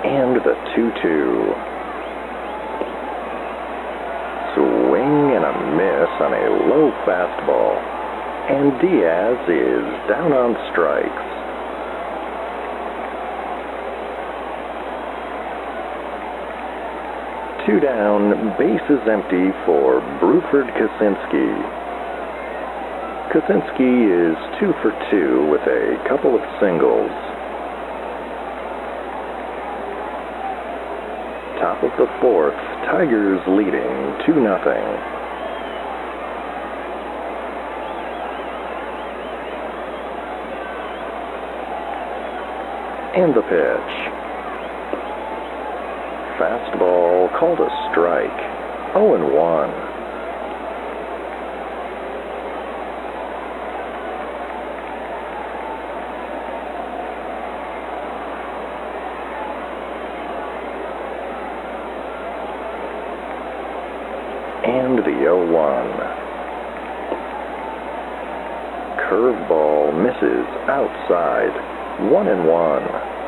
And the 2-2. Swing and a miss on a low fastball. And Diaz is down on strikes. Two down, bases empty for Bruford Kaczynski. Kaczynski is 2 for 2 with a couple of singles. Top of the fourth, Tigers leading 2-0. And the pitch. Fastball called a strike. 0-1. And the 0-1. Curveball misses outside. 1-1.